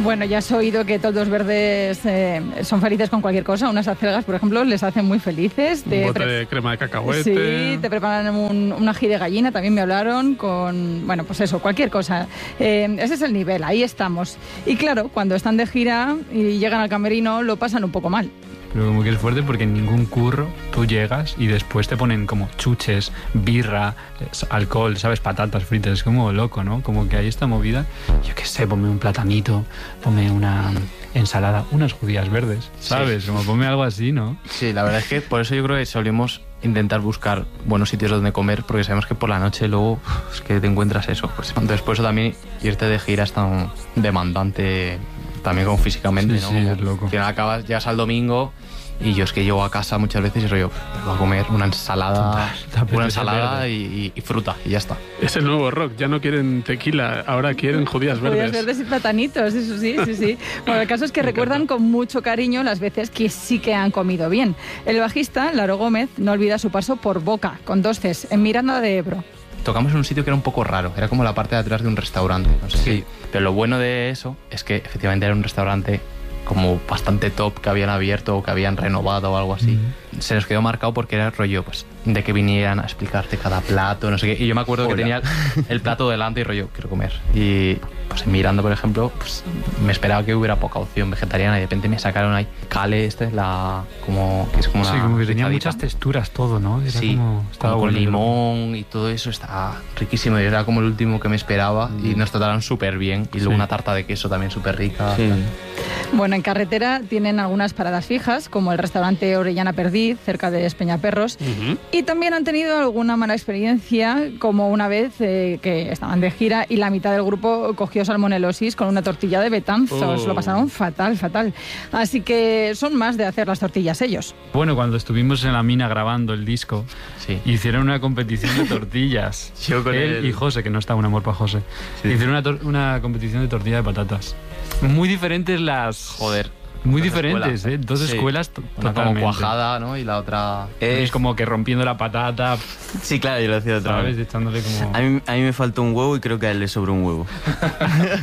Bueno, ya has oído que todos los verdes son felices con cualquier cosa. Unas acelgas, por ejemplo, les hacen muy felices. Un bote de crema de cacahuete. Sí, te preparan un ají de gallina, también me hablaron con... Bueno, pues eso, cualquier cosa. Ese es el nivel, ahí estamos. Y claro, cuando están de gira y llegan al camerino, lo pasan un poco mal. Pero como que es fuerte porque en ningún curro tú llegas y después te ponen como chuches, birra, alcohol, ¿sabes? Patatas fritas, es como loco, ¿no? Como que hay esta movida. Yo qué sé, ponme un platanito, ponme una ensalada, unas judías verdes, ¿sabes? Sí. Como ponme algo así, ¿no? Sí, la verdad es que por eso yo creo que solemos intentar buscar buenos sitios donde comer, porque sabemos que por la noche luego es que te encuentras eso. Pues después también irte de gira es tan demandante también como físicamente, Sí, ¿no? sí, Como es loco. al final acabas, llegas al domingo y yo es que llego a casa muchas veces y rollo, voy a comer una ensalada, y fruta y ya está. Es el nuevo rock, ya no quieren tequila, ahora quieren judías verdes. Judías verdes y platanitos, eso sí, sí, sí. Bueno, el caso es que recuerdan con mucho cariño las veces que sí que han comido bien. El bajista, Laro Gómez, no olvida su paso por Boca, con 2 Cs, en Miranda de Ebro. Tocamos en un sitio que era un poco raro, era como la parte de atrás de un restaurante, no sé si. Pero lo bueno de eso es que efectivamente era un restaurante como bastante top que habían abierto o que habían renovado o algo así. Se nos quedó marcado porque era el rollo, pues, de que vinieran a explicarte cada plato, no sé qué. Y yo me acuerdo que tenía el plato delante y rollo, quiero comer. Y pues en Miranda, por ejemplo, pues me esperaba que hubiera poca opción vegetariana y de repente me sacaron ahí cale, que es como una... Sí, como que tenía picadita. muchas texturas todo, ¿no? Era Sí, estaba como con bueno, limón y todo eso, estaba riquísimo. Y era como el último que me esperaba y nos trataron súper bien. Y luego Sí. una tarta de queso también súper rica. Sí. Bueno, en carretera tienen algunas paradas fijas, como el restaurante Orellana Perdiz, cerca de Espeñaperros, y también han tenido alguna mala experiencia, como una vez que estaban de gira y la mitad del grupo cogió salmonelosis con una tortilla de Betanzos. Lo pasaron fatal, fatal. Así que son más de hacer las tortillas ellos. Bueno, cuando estuvimos en la mina grabando el disco, Sí. hicieron una competición de tortillas. Yo con él él. y José, que no está, un amor para José. Hicieron una competición de tortilla de patatas. Muy diferentes las... Joder. Muy dos diferentes, escuelas, Dos Sí. escuelas Una como totalmente. cuajada, ¿no? Y la otra... Es como que rompiendo la patata, Sí, claro, yo lo hacía otra ¿sabes? vez. Echándole como... A mí me faltó un huevo y creo que a él le sobró un huevo.